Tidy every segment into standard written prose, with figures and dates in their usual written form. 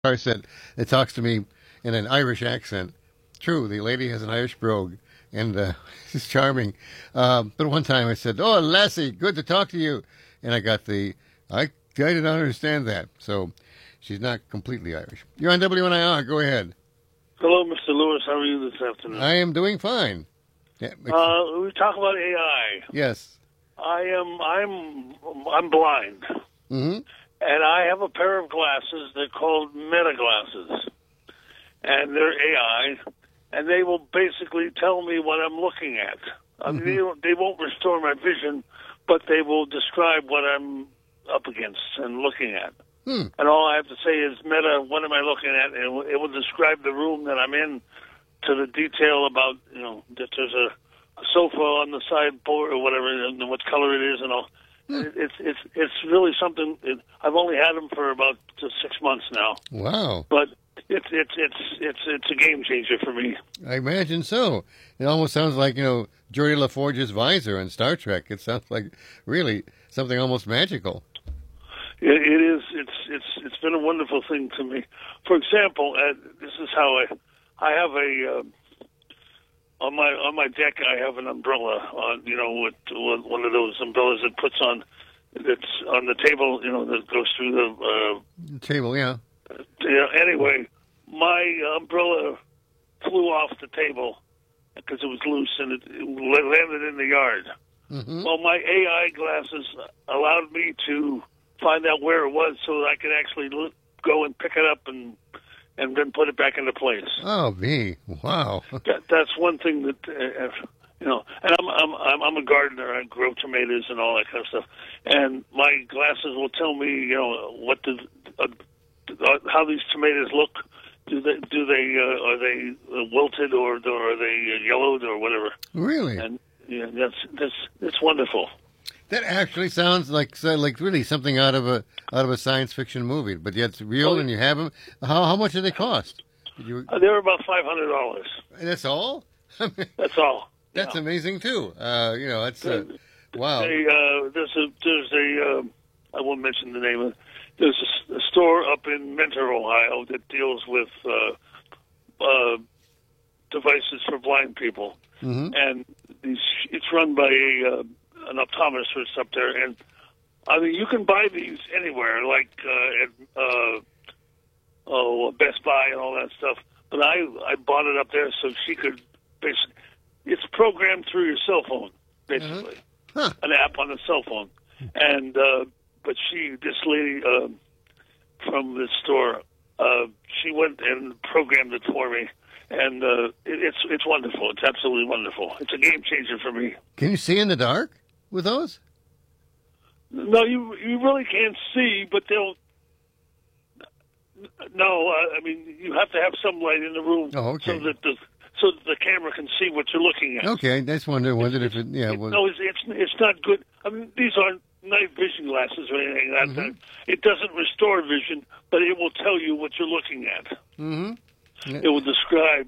I said, it talks to me in an Irish accent. True, the lady has an Irish brogue, and she's charming. But one time I said, "Oh, lassie, good to talk to you," and I got I did not understand that. So she's not completely Irish. You're on WNIR. Go ahead. Hello, Mr. Lewis. How are you this afternoon? I am doing fine. Yeah, we talk about AI. yes. I'm blind, Mm-hmm. and I have a pair of glasses. They're called Meta glasses, and they're AI, and they will basically tell me what I'm looking at. I mean, they won't restore my vision, but they will describe what I'm up against and looking at. And all I have to say is, Meta, what am I looking at? And it will describe the room that I'm in to the detail about, that there's a sofa on the sideboard or whatever, and what color it is and all. It's really something. I've only had them for about 6 months now. Wow. But it's a game changer for me. I imagine so. It almost sounds like, Geordi LaForge's visor in Star Trek. It sounds like really something almost magical. It is. It's been a wonderful thing to me. For example, this is how I have on my deck. I have an umbrella on, with one of those umbrellas that's on the table, that goes through the table. Yeah. Anyway, my umbrella flew off the table because it was loose and it landed in the yard. Mm-hmm. Well, my AI glasses allowed me to find out where it was so that I could actually go and pick it up and then put it back into place. Oh, me! Wow. That's one thing that And I'm a gardener. I grow tomatoes and all that kind of stuff. And my glasses will tell me, how these tomatoes look. Are they wilted or are they yellowed or whatever? Really? And that's wonderful. That actually sounds like really something out of a science fiction movie, but yet it's real, and you have them. How much do they cost? They're about $500. That's all. That's all. That's amazing too. That's wow. There's a I won't mention the name of it. There's a store up in Mentor, Ohio, that deals with devices for blind people, and it's run by an optometrist up there. And I mean, you can buy these anywhere, like at Best Buy and all that stuff. But I bought it up there so she could basically. It's programmed through your cell phone, basically, an app on the cell phone. And but this lady from the store, she went and programmed it for me, and it's wonderful. It's absolutely wonderful. It's a game changer for me. Can you see in the dark with those? No, you really can't see, but they'll. No, I mean you have to have some light in the room, so that the camera can see what you're looking at. Okay, that's wondered if it. Yeah, no, it's not good. I mean, these aren't night vision glasses or anything like that. It doesn't restore vision, but it will tell you what you're looking at. Mm-hmm. It will describe,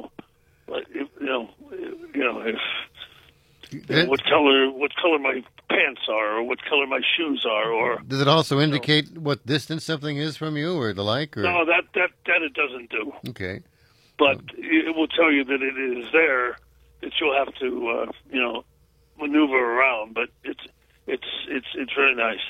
what color my pants are, or what color my shoes are, or. Does it also indicate what distance something is from you, or the like? Or? No, that it doesn't do. Okay. But it will tell you that it is there, that you'll have to, maneuver around. But it's very nice.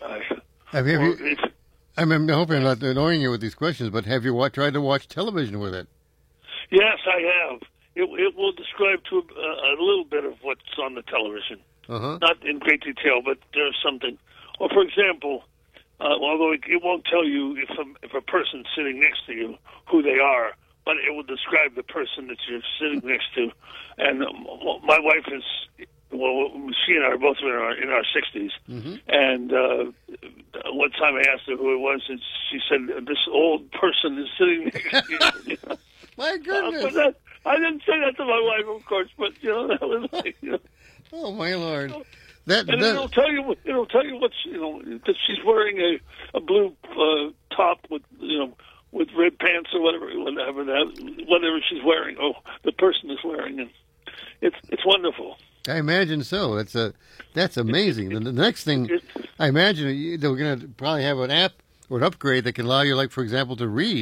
I'm hoping I'm not annoying you with these questions, but have you tried to watch television with it? Yes, I have. It will describe to a little bit of what's on the television. Not in great detail, but there's something. Or, for example, although it won't tell you if a person's sitting next to you who they are, but it will describe the person that you're sitting next to. And my wife is, she and I are both in our 60s. And one time I asked her who it was, and she said, this old person is sitting next to you. My goodness. I didn't say that to my wife, of course, but, that was like, Oh, my Lord. It'll tell you what that she's wearing a blue top with red pants or whatever she's wearing. Oh, the person is wearing, and it's wonderful. I imagine so. That's amazing. The next thing, I imagine they're going to probably have an app or an upgrade that can allow you, like, for example, to read.